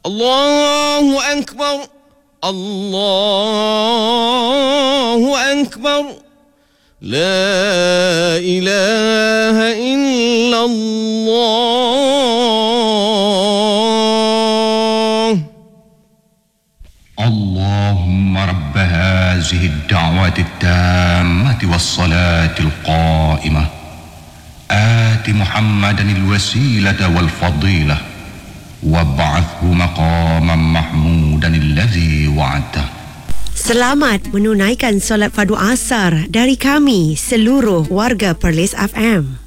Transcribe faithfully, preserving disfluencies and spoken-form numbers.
Allahu Akbar, Allahu Akbar, La ilaha illallah. Allahumma rabb hazihi ad-da'wati at-tammati was-salati al-qa'imah. Ati Muhammadan al-wasilata wal-fadilah. Wab'athhu maqaman mahmudan alladhi wa'adtah. Selamat menunaikan solat fardu asar dari kami seluruh warga Perlis F M.